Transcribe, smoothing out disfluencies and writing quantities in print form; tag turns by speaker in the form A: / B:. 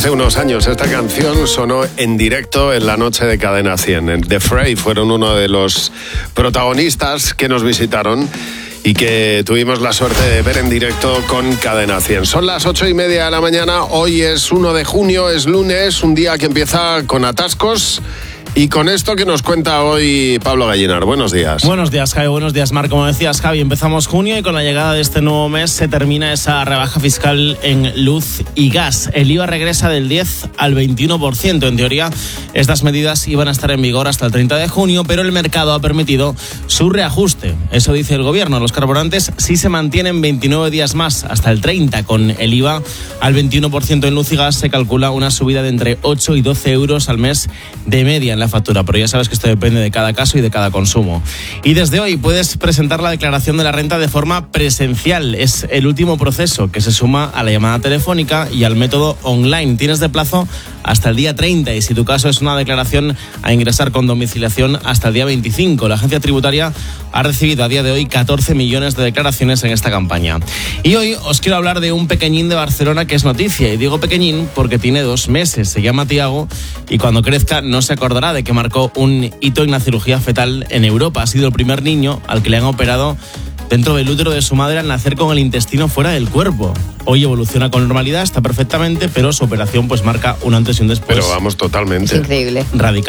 A: Hace unos años esta canción sonó en directo en la noche de Cadena 100. The Fray fueron uno de los protagonistas que nos visitaron y que tuvimos la suerte de ver en directo con Cadena 100. Son las 8:30 de la mañana, hoy es 1 de junio, es lunes, un día que empieza con atascos. Y con esto que nos cuenta hoy Pablo Gallinar. Buenos días.
B: Buenos días, Javi. Buenos días, Marc. Como decías, Javi, empezamos junio y con la llegada de este nuevo mes se termina esa rebaja fiscal en luz y gas. El IVA regresa del 10 al 21%. En teoría, estas medidas iban a estar en vigor hasta el 30 de junio, pero el mercado ha permitido su reajuste. Eso dice el gobierno. Los carburantes sí se mantienen 29 días más, hasta el 30. Con el IVA al 21% en luz y gas se calcula una subida de entre 8 y 12 euros al mes de media en la factura, pero ya sabes que esto depende de cada caso y de cada consumo. Y desde hoy puedes presentar la declaración de la renta de forma presencial. Es el último proceso que se suma a la llamada telefónica y al método online. Tienes de plazo hasta el día 30 y si tu caso es una declaración a ingresar con domiciliación hasta el día 25. La agencia tributaria ha recibido a día de hoy 14 millones de declaraciones en esta campaña. Y hoy os quiero hablar de un pequeñín de Barcelona que es noticia. Y digo pequeñín porque tiene 2 meses. Se llama Tiago y cuando crezca no se acordará de que marcó un hito en la cirugía fetal en Europa. Ha sido el primer niño al que le han operado dentro del útero de su madre al nacer con el intestino fuera del cuerpo. Hoy evoluciona con normalidad, está perfectamente, pero su operación pues marca un antes y un después.
A: Pero vamos, totalmente.
C: Es increíble.
B: Radical.